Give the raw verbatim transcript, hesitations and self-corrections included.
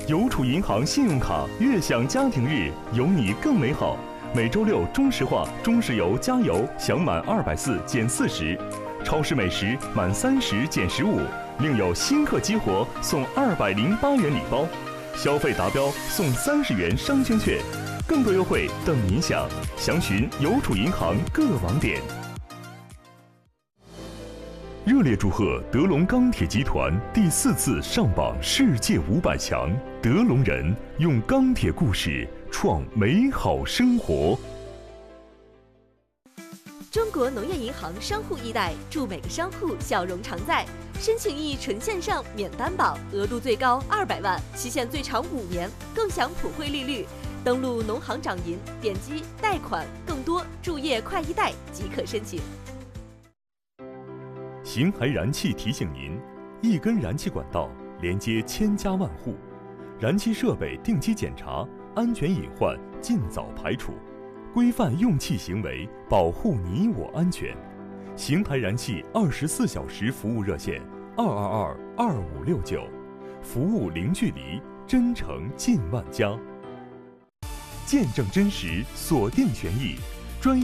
邮储银行信用卡悦享家庭日，有你更美好。每周六中石化、中石油加油享满二百四减四十，超市美食满三十减十五，另有新客激活送二百零八元礼包，消费达标送三十元商圈券，更多优惠等您享。详询邮储银行各网点。热烈祝贺德龙钢铁集团第四次上榜世界五百强，德龙人用钢铁故事创美好生活。 中国农业银行商户易贷，祝每个商户笑容常在。申请易纯线上免担保，额度最高二百万，期限最长五年，更享普惠利率。登录农行掌银，点击贷款更多注业快易贷即可申请。 邢台燃气提醒您：一根燃气管道连接千家万户，燃气设备定期检查，安全隐患尽早排除，规范用气行为，保护你我安全。邢台燃气二十四小时服务热线：二二二二五六九，服务零距离，真诚近万家。见证真实，锁定权益，